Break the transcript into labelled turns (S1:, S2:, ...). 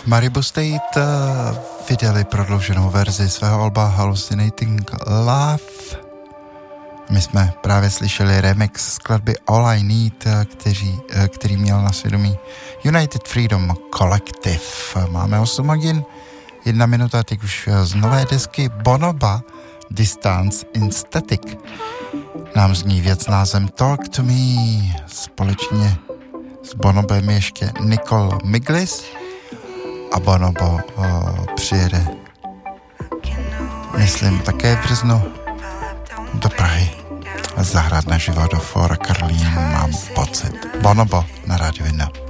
S1: Maribu State vydali prodlouženou verzi svého alba Hallucinating Love. My jsme právě slyšeli remix skladby All I Need, který měl na svědomí United Freedom Collective. Máme 8 hodin, 1 minuta, teď už z nové desky Bonoba Distance in Static. Nám zní věc s názvem Talk to Me. Společně s Bonobem ještě Nicole Miglis a Bonobo přijede, myslím, také v březnu do Prahy zahrát naživo do Fóra Karlín, mám pocit. Bonobo na Rádiu 1.